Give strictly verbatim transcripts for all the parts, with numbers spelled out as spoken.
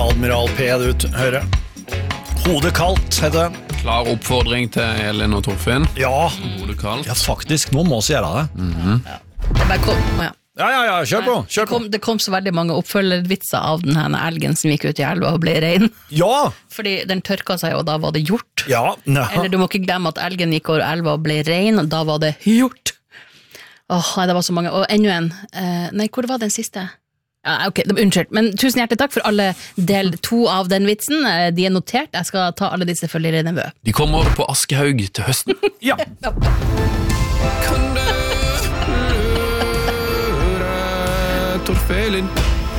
Admiral P du hører. Hodet kaldt, heter det. Klar oppfordring til Elin og Torfinn. Ja, Hodet kaldt. ja faktisk, nå må vi gjøre det. Mhm. Ja. Det bare kom, å ja. Ja, ja, ja, kjør på, kjør Det på. kom, det kom så veldig mange oppfølgervitser av den her elgen som gikk ut i elva og ble rein. Ja, Fordi den tørka seg, og da var det gjort. ja, ja. Eller du må ikke glemme at elgen gikk over elva og ble rein, og da var det gjort. Åh, nei, det var så mange. Og enda en. Eh, nei, hvor var den siste? Ja, ok, det var unnskyld. Men tusen hjertelig takk for alle del to av den vitsen. Eh, De er notert. Jeg skal ta alle disse følgere i nevø. De kommer på Askehaug til høsten. Ja. Kan du lure Torf-Elin?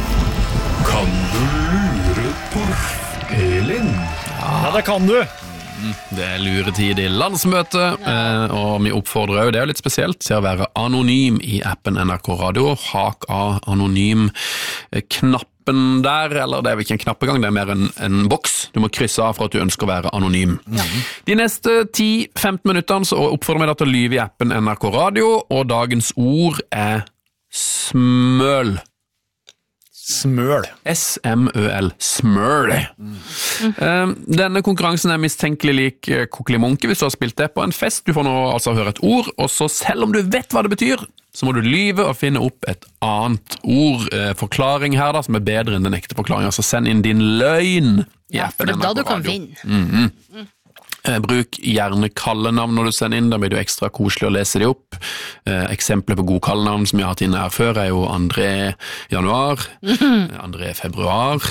Kan du lure Torf-Elin? Ja, det kan du. Det er luretid i landsmøtet, eh, og vi oppfordrer jo, det er jo litt spesielt, til å være anonym i appen N R K Radio. Hak av anonym-knappen der, eller det er vel ikke en knappegang, det er mer en, en boks. Du må krysse av for at du ønsker å være anonym. Ja. De neste ti til femten minuttene så oppfordrer vi deg til å lyve i appen N R K Radio, og dagens ord er smøl. Smøl. S M Ø L, smøl. Mm. Um, denne konkurransen er mistenkelig lik Kokkelimonke hvis du har spilt det på en fest. Du får nå altså høre et ord, og så selv om du vet hva det betyr, så må du lyve og finne opp et annet ord. Eh, forklaring her da, som er bedre enn den ekte forklaringen. Så send inn din løgn i Ja, for appen det er da N R K du kan Radio. vinne. Mm-hmm. Eh, bruk gjerne kallenavn når du sender inn, da blir det jo ekstra koselig å lese de opp. Eh, eksempler på gode kallenavn som jeg har hatt inne her før er jo André Januar, mm-hmm. André Februar,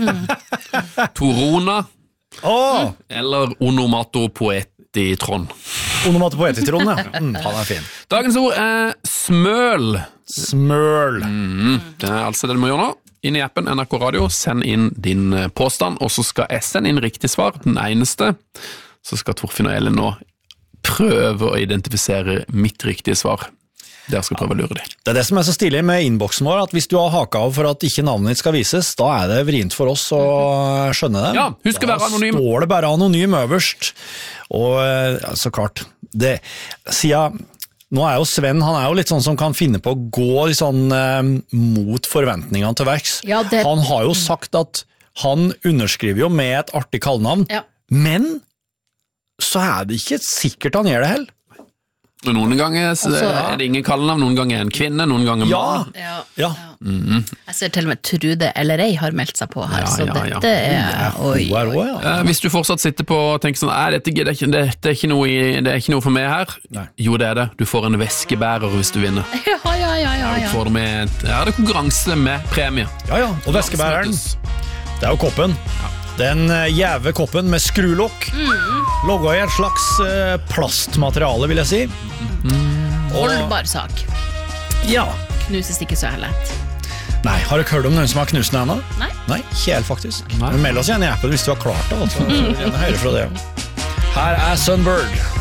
Torona, Åh, eller Onomatopoetitron. onomatopoetitron, ja. Mm, han er fin. Dagens ord er smøl. Smøl. Mm, det er altså det du må gjøre nå. Inn i appen N R K Radio, send inn din påstand, og så skal jeg sende inn riktig svar, den eneste. Så skal Torfinn og Elin nå prøve å identifisere mitt riktige svar. Dere skal prøve å lure det. Det er det som er så stilig med innboksen vår, at hvis du har haka av for at ikke navnet ditt skal vises, da er det vrient for oss å skjønne det. Ja, husk å være anonym. Da står det bare anonym øverst. Og ja, så klart, det, siden, nå er jo Sven, han er jo litt sånn som kan finne på å gå sånn, eh, mot forventningene til verks. Ja, det- Han har jo sagt at han underskriver jo med et artig kallenavn, Ja. men så er det ikke sikkert han gjør det heller. Noen ganger så Altså, er det ingen kallenavn, noen ganger en kvinne, noen ganger Ja, mann. Ja. ja. Mm-hmm. Jeg ser til og med Trude eller ei har meldt seg på her, Ja, så ja, ja. dette er... Oi, Hun er oi. også, ja. Eh, Hvis du fortsatt sitter på og tenker sånn, nei, dette, det, er ikke, dette er ikke noe, i- det er ikke noe for meg her. Nei. Jo, det er det. Du får en veskebærer hvis du vinner. Ja, ja, ja, ja, ja. Får du med, ja, det er konkurranse med premie. Ja, ja, og veskebæreren, det er jo koppen. Den eh, jæve koppen med skrulokk, logget i et slags eh, plastmateriale, vil jeg si. Og, Holdbar sak. ja. Knuses ikke så lett. Nei, har du ikke hørt om noen som har knust den ennå? Nei. Nei, ikke helt faktisk. Nei. Men meld oss gjerne i appen hvis du har klart det, altså. Jeg vil gjerne høre fra det. Her er Sunbird.